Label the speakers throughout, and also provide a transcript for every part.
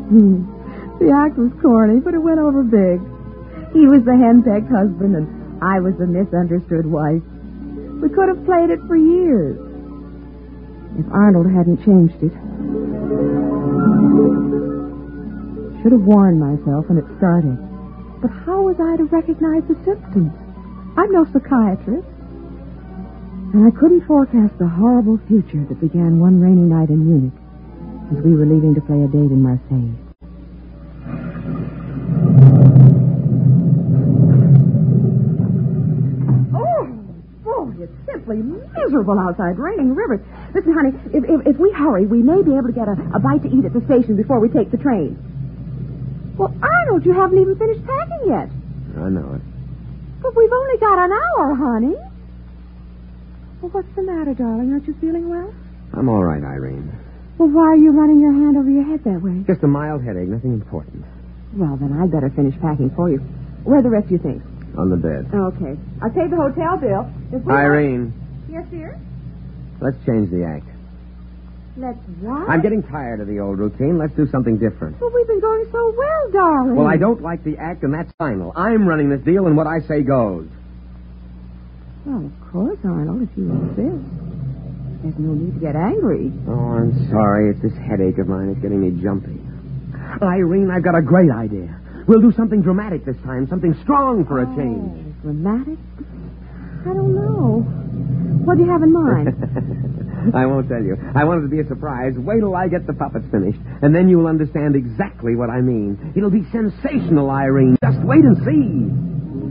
Speaker 1: The act was corny, but it went over big. He was the henpecked husband, and I was the misunderstood wife. We could have played it for years if Arnold hadn't changed it. Should have warned myself when it started. But how was I to recognize the symptoms? I'm no psychiatrist. And I couldn't forecast the horrible future that began one rainy night in Munich as we were leaving to play a date in Marseille. Oh, it's simply miserable outside, raining rivers. Listen, honey, if we hurry, we may be able to get a bite to eat at the station before we take the train. Well, Arnold, you haven't even finished packing yet.
Speaker 2: I know it.
Speaker 1: But we've only got an hour, honey. Well, what's the matter, darling? Aren't you feeling well?
Speaker 2: I'm all right, Irene.
Speaker 1: Well, why are you running your hand over your head that way?
Speaker 2: Just a mild headache, nothing important.
Speaker 1: Well, then I'd better finish packing for you. Where are the rest of your things?
Speaker 2: On the bed.
Speaker 1: Okay. I'll pay the hotel bill.
Speaker 2: Irene.
Speaker 1: Yes, dear?
Speaker 2: Let's change the act.
Speaker 1: Let's what?
Speaker 2: I'm getting tired of the old routine. Let's do something different.
Speaker 1: Well, we've been going so well, darling.
Speaker 2: Well, I don't like the act, and that's final. I'm running this deal, and what I say goes.
Speaker 1: Well, of course, Arnold, if you insist. There's no need to get angry.
Speaker 2: Oh, I'm sorry. It's this headache of mine. It's getting me jumpy. Irene, I've got a great idea. We'll do something dramatic this time, something strong for a change.
Speaker 1: Dramatic? I don't know. What do you have in mind?
Speaker 2: I won't tell you. I want it to be a surprise. Wait till I get the puppets finished, and then you'll understand exactly what I mean. It'll be sensational, Irene. Just wait and see.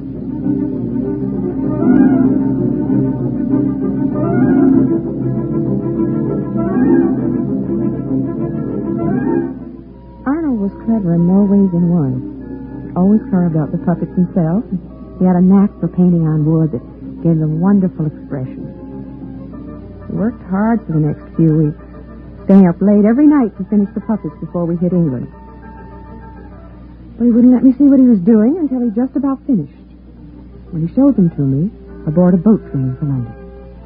Speaker 1: Arnold was clever in more ways than one. He always carved out the puppets himself. He had a knack for painting on wood that gave them wonderful expression. He worked hard for the next few weeks, staying up late every night to finish the puppets before we hit England. But he wouldn't let me see what he was doing until he just about finished, when he showed them to me aboard a boat train for London.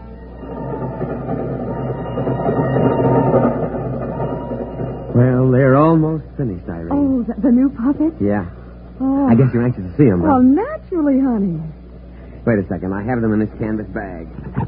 Speaker 2: Well, they're almost finished, Irene.
Speaker 1: Oh, the new puppets?
Speaker 2: Yeah.
Speaker 1: Oh.
Speaker 2: I guess you're anxious to see them,
Speaker 1: Well,
Speaker 2: huh?
Speaker 1: naturally, honey.
Speaker 2: Wait a second. I have them in this canvas bag.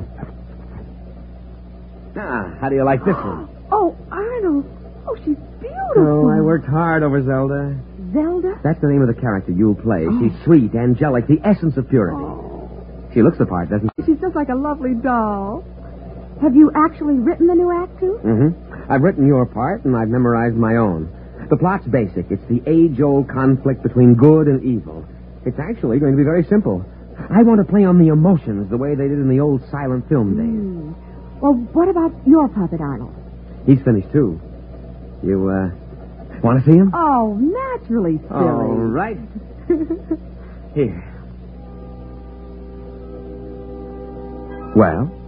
Speaker 2: Ah, how do you like this one?
Speaker 1: Oh, Arnold. Oh, she's beautiful.
Speaker 2: Oh, I worked hard over Zelda.
Speaker 1: Zelda?
Speaker 2: That's the name of the character you'll play. She's sweet, angelic, the essence of purity.
Speaker 1: Oh.
Speaker 2: She looks the part, doesn't she?
Speaker 1: She's just like a lovely doll. Have you actually written the new act, too?
Speaker 2: Mm-hmm. I've written your part, and I've memorized my own. The plot's basic. It's the age-old conflict between good and evil. It's actually going to be very simple. I want to play on the emotions the way they did in the old silent film days.
Speaker 1: Well, what about your puppet, Arnold?
Speaker 2: He's finished, too. You, want to see him?
Speaker 1: Oh, naturally, silly.
Speaker 2: All right. Here. Well?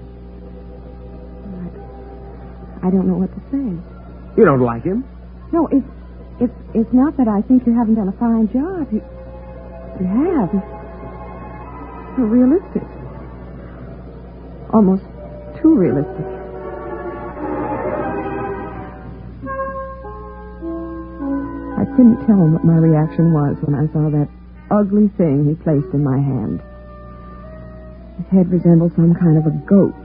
Speaker 1: I don't know what to say.
Speaker 2: You don't like him?
Speaker 1: No, it's not that I think you haven't done a fine job. You have. You're realistic. Almost too realistic. I couldn't tell him what my reaction was when I saw that ugly thing he placed in my hand. His head resembled some kind of a goat.